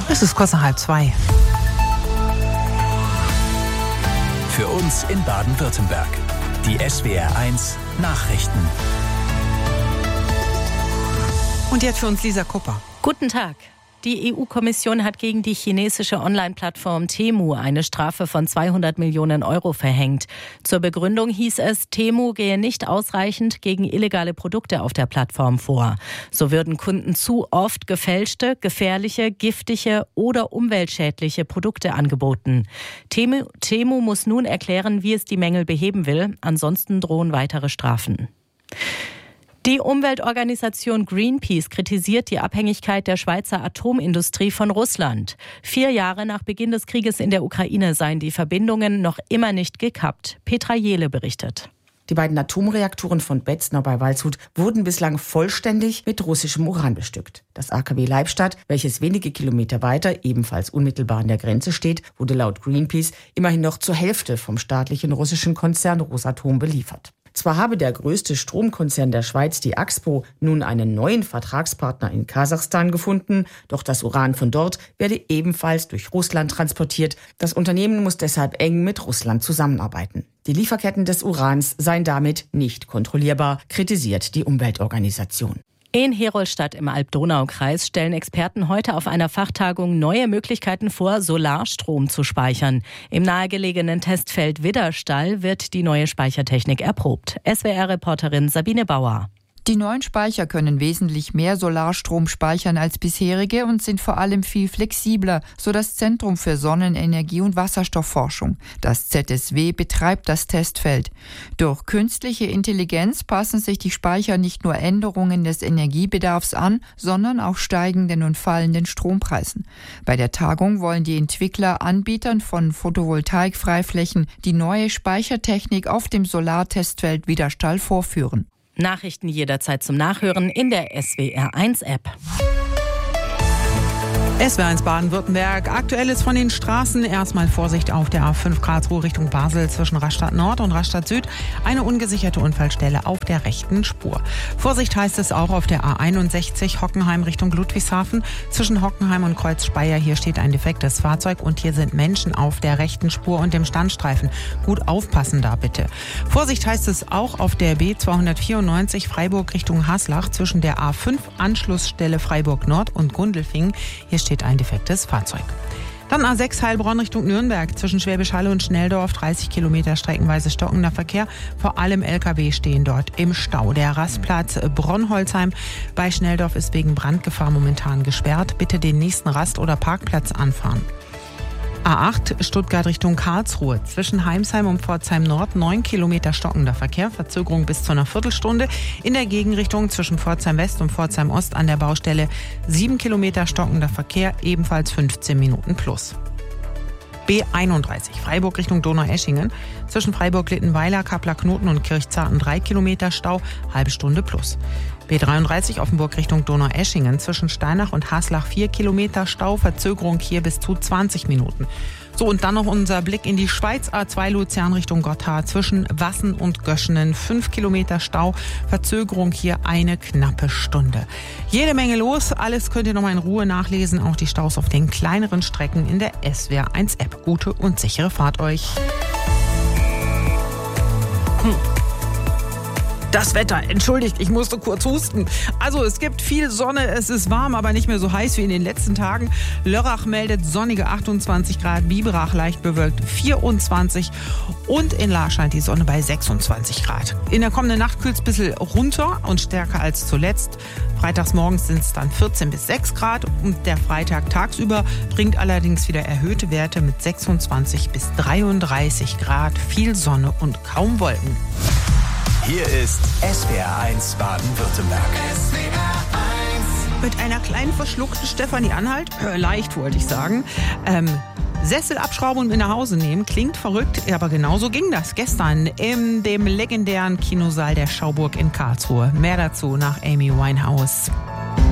Es ist kurz nach 1:30. Für uns in Baden-Württemberg. Die SWR1 Nachrichten. Und jetzt für uns Lisa Kupper. Guten Tag. Die EU-Kommission hat gegen die chinesische Online-Plattform Temu eine Strafe von 200 Millionen Euro verhängt. Zur Begründung hieß es, Temu gehe nicht ausreichend gegen illegale Produkte auf der Plattform vor. So würden Kunden zu oft gefälschte, gefährliche, giftige oder umweltschädliche Produkte angeboten. Temu muss nun erklären, wie es die Mängel beheben will. Ansonsten drohen weitere Strafen. Die Umweltorganisation Greenpeace kritisiert die Abhängigkeit der Schweizer Atomindustrie von Russland. 4 Jahre nach Beginn des Krieges in der Ukraine seien die Verbindungen noch immer nicht gekappt. Petra Jehle berichtet. Die beiden Atomreaktoren von Beznau bei Waldshut wurden bislang vollständig mit russischem Uran bestückt. Das AKW Leibstadt, welches wenige Kilometer weiter, ebenfalls unmittelbar an der Grenze steht, wurde laut Greenpeace immerhin noch zur Hälfte vom staatlichen russischen Konzern Rosatom beliefert. Zwar habe der größte Stromkonzern der Schweiz, die Axpo, nun einen neuen Vertragspartner in Kasachstan gefunden, doch das Uran von dort werde ebenfalls durch Russland transportiert. Das Unternehmen muss deshalb eng mit Russland zusammenarbeiten. Die Lieferketten des Urans seien damit nicht kontrollierbar, kritisiert die Umweltorganisation. In Herolstadt im Alb-Donau-Kreis stellen Experten heute auf einer Fachtagung neue Möglichkeiten vor, Solarstrom zu speichern. Im nahegelegenen Testfeld Widderstall wird die neue Speichertechnik erprobt. SWR-Reporterin Sabine Bauer. Die neuen Speicher können wesentlich mehr Solarstrom speichern als bisherige und sind vor allem viel flexibler, so das Zentrum für Sonnenenergie und Wasserstoffforschung. Das ZSW betreibt das Testfeld. Durch künstliche Intelligenz passen sich die Speicher nicht nur Änderungen des Energiebedarfs an, sondern auch steigenden und fallenden Strompreisen. Bei der Tagung wollen die Entwickler Anbietern von Photovoltaik-Freiflächen die neue Speichertechnik auf dem Solartestfeld Widderstall vorführen. Nachrichten jederzeit zum Nachhören in der SWR1-App. SWR1 Baden-Württemberg. Aktuelles von den Straßen. Erstmal Vorsicht auf der A5 Karlsruhe Richtung Basel zwischen Rastatt Nord und Rastatt Süd. Eine ungesicherte Unfallstelle auf der rechten Spur. Vorsicht heißt es auch auf der A61 Hockenheim Richtung Ludwigshafen. Zwischen Hockenheim und Kreuz-Speyer. Hier steht ein defektes Fahrzeug und hier sind Menschen auf der rechten Spur und dem Standstreifen. Gut aufpassen da bitte. Vorsicht heißt es auch auf der B294 Freiburg Richtung Haslach zwischen der A5 Anschlussstelle Freiburg Nord und Gundelfingen. Hier steht ein defektes Fahrzeug. Dann A6 Heilbronn Richtung Nürnberg. Zwischen Schwäbisch Hall und Schnelldorf 30 Kilometer streckenweise stockender Verkehr. Vor allem LKW stehen dort im Stau. Der Rastplatz Bronholzheim bei Schnelldorf ist wegen Brandgefahr momentan gesperrt. Bitte den nächsten Rast- oder Parkplatz anfahren. A8 Stuttgart Richtung Karlsruhe. Zwischen Heimsheim und Pforzheim Nord 9 Kilometer stockender Verkehr. Verzögerung bis zu einer Viertelstunde. In der Gegenrichtung zwischen Pforzheim West und Pforzheim Ost an der Baustelle 7 Kilometer stockender Verkehr. Ebenfalls 15 Minuten plus. B31 Freiburg Richtung Donaueschingen. Zwischen Freiburg-Littenweiler, Kappler-Knoten und Kirchzarten 3 Kilometer Stau. Halbe Stunde plus. B33 Offenburg Richtung Donaueschingen. Zwischen Steinach und Haslach 4 Kilometer Stau. Verzögerung hier bis zu 20 Minuten. So, und dann noch unser Blick in die Schweiz. A2 Luzern Richtung Gotthard. Zwischen Wassen und Göschenen 5 Kilometer Stau. Verzögerung hier eine knappe Stunde. Jede Menge los. Alles könnt ihr nochmal in Ruhe nachlesen. Auch die Staus auf den kleineren Strecken in der SWR1-App. Gute und sichere Fahrt euch. Das Wetter, entschuldigt, ich musste kurz husten. Also es gibt viel Sonne, es ist warm, aber nicht mehr so heiß wie in den letzten Tagen. Lörrach meldet sonnige 28 Grad, Biberach leicht bewölkt 24 und in Lahr scheint die Sonne bei 26 Grad. In der kommenden Nacht kühlt es ein bisschen runter und stärker als zuletzt. Freitags morgens sind es dann 14 bis 6 Grad und der Freitag tagsüber bringt allerdings wieder erhöhte Werte mit 26 bis 33 Grad, viel Sonne und kaum Wolken. Hier ist SWR1 Baden-Württemberg. Mit einer kleinen verschluckten Stefanie Anhalt, leicht wollte ich sagen, Sessel abschrauben und mit nach Hause nehmen, klingt verrückt, aber genauso ging das gestern in dem legendären Kinosaal der Schauburg in Karlsruhe. Mehr dazu nach Amy Winehouse.